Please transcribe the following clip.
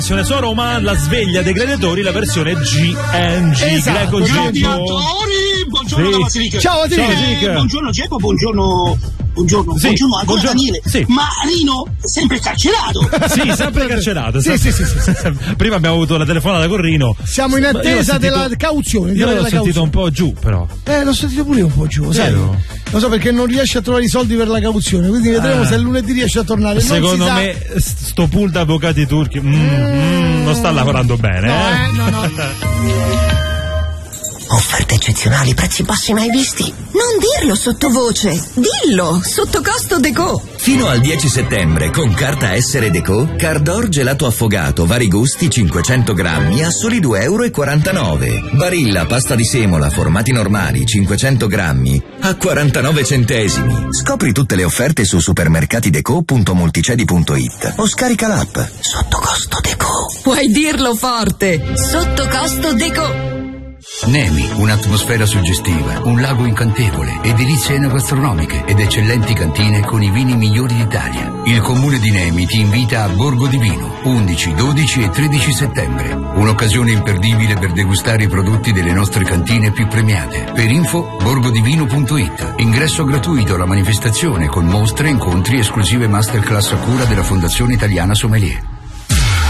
Su Roma la sveglia dei gladiatori, la versione GNG. Esatto, gladiatori, buongiorno da Basilica. Ciao Basilica. Buongiorno Geppo, buongiorno ancora Daniele. Sì. Ma Rino sempre carcerato. Sì, sempre carcerato. Sì. Prima abbiamo avuto la telefonata con Rino. Siamo in attesa della cauzione. Io l'ho sentito un po' giù, però. L'ho sentito pure un po' giù, sai? Lo so, perché non riesce a trovare i soldi per la cauzione, quindi vedremo se lunedì riesce a tornare. Secondo me sto pool da avvocati turchi non sta lavorando bene. No. Offerte eccezionali, prezzi bassi mai visti. Non dirlo sottovoce, dillo, sotto costo Deco. Fino al 10 settembre con carta Essere Deco, Cardor gelato affogato, vari gusti, 500 grammi a soli €2,49. Barilla pasta di semola, formati normali, 500 grammi a 49 centesimi. Scopri tutte le offerte su supermercatideco.multicedi.it o scarica l'app. Sotto costo Deco. Puoi dirlo forte, sotto costo Deco. Nemi, un'atmosfera suggestiva, un lago incantevole, edilizie enogastronomiche ed eccellenti cantine con i vini migliori d'Italia. Il comune di Nemi ti invita a Borgo di Vino, 11, 12 e 13 settembre. Un'occasione imperdibile per degustare i prodotti delle nostre cantine più premiate. Per info, borgodivino.it. Ingresso gratuito alla manifestazione con mostre, incontri, esclusive masterclass a cura della Fondazione Italiana Sommelier.